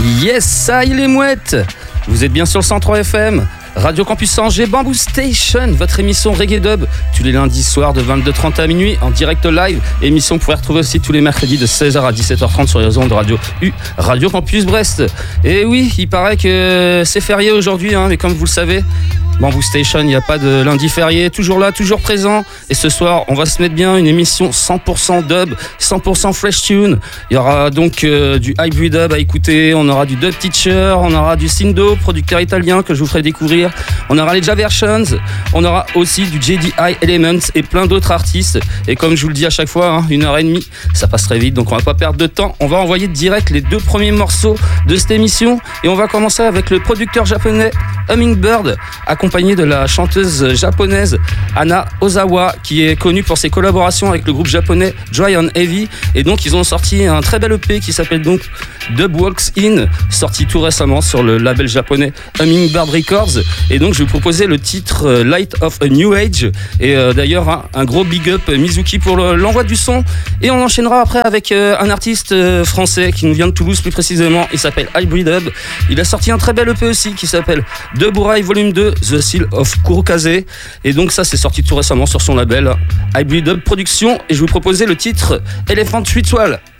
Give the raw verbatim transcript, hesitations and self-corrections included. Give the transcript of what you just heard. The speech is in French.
Yes, ça y est les mouettes. Vous êtes bien sur le cent trois F M, Radio Campus Angers, Bamboo Station, votre émission Reggae Dub, tous les lundis soirs de vingt-deux heures trente à minuit, en direct live. Émission que vous pouvez retrouver aussi tous les mercredis de seize heures à dix-sept heures trente sur les ondes de Radio U, Radio Campus Brest. Et oui, il paraît que c'est férié aujourd'hui, hein, mais comme vous le savez, Bamboo Station, il n'y a pas de lundi férié, toujours là, toujours présent. Et ce soir, on va se mettre bien une émission cent pour cent dub, cent pour cent fresh tune. Il y aura donc euh, du hybrid dub à écouter, on aura du dub teacher, on aura du Sindo, producteur italien que je vous ferai découvrir. On aura les Javersions, on aura aussi du J D I Elements et plein d'autres artistes. Et comme je vous le dis à chaque fois, hein, une heure et demie, ça passe très vite, donc on va pas perdre de temps. On va envoyer direct les deux premiers morceaux de cette émission. Et on va commencer avec le producteur japonais Hummingbird, accompagné de la chanteuse japonaise Anna Ozawa, qui est connue pour ses collaborations avec le groupe japonais Dry on Heavy. Et donc ils ont sorti un très bel E P qui s'appelle donc Dub Walks In, sorti tout récemment sur le label japonais Hummingbird Records. Et donc je vais vous proposer le titre Light of a New Age. Et euh, d'ailleurs un, un gros big up Mizuki pour le, l'envoi du son. Et on enchaînera après avec euh, un artiste euh, français qui nous vient de Toulouse plus précisément. Il s'appelle Hybrid Dub. Il a sorti un très bel E P aussi qui s'appelle Deburai Volume deux, The Seal of Kurokaze. Et donc ça c'est sorti tout récemment sur son label Hybrid Dub Production. Et je vais vous proposer le titre Elephant Ritual.